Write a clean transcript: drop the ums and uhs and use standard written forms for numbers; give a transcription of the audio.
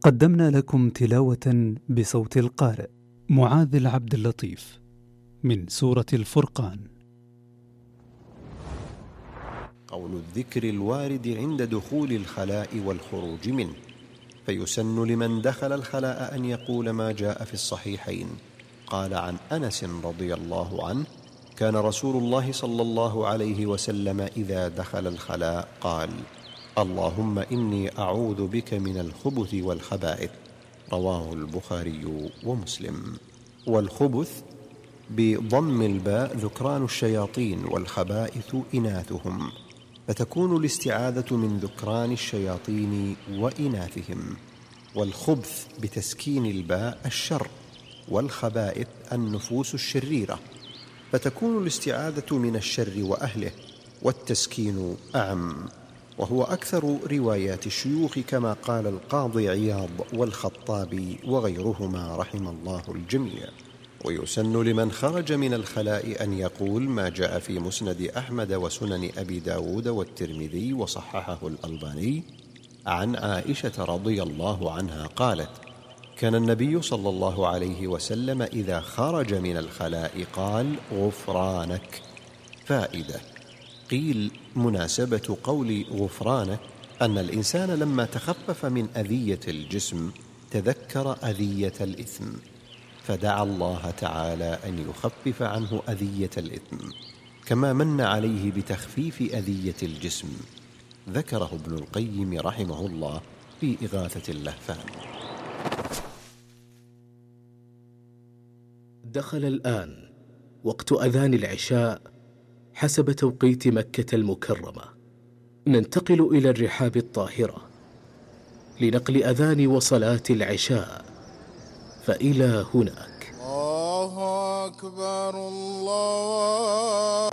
قدمنا لكم تلاوة بصوت القارئ معاذ العبد اللطيف من سورة الفرقان. قول الذكر الوارد عند دخول الخلاء والخروج منه، فيسن لمن دخل الخلاء أن يقول ما جاء في الصحيحين. قال عن أنس رضي الله عنه: كان رسول الله صلى الله عليه وسلم إذا دخل الخلاء قال: اللهم إني أعوذ بك من الخبث والخبائث. رواه البخاري ومسلم. والخبث بضم الباء ذكران الشياطين، والخبائث إناثهم، فتكون الاستعاذة من ذكران الشياطين وإناثهم. والخبث بتسكين الباء الشر، والخبائث النفوس الشريرة، فتكون الاستعاذة من الشر وأهله، والتسكين أعم، وهو أكثر روايات الشيوخ كما قال القاضي عياض والخطابي وغيرهما رحم الله الجميع. ويسن لمن خرج من الخلاء أن يقول ما جاء في مسند أحمد وسنن أبي داود والترمذي وصححه الألباني عن عائشة رضي الله عنها قالت: كان النبي صلى الله عليه وسلم إذا خرج من الخلاء قال: غفرانك. فائدة: قيل مناسبة قول غفرانك أن الإنسان لما تخفف من أذية الجسم تذكر أذية الإثم، فدعا الله تعالى أن يخفف عنه أذية الإثم، كما من عليه بتخفيف أذية الجسم. ذكره ابن القيم رحمه الله في إغاثة اللهفان. دخل الآن وقت أذان العشاء حسب توقيت مكة المكرمة. ننتقل إلى الرحاب الطاهرة لنقل أذان وصلاة العشاء، فإلى هناك. الله أكبر الله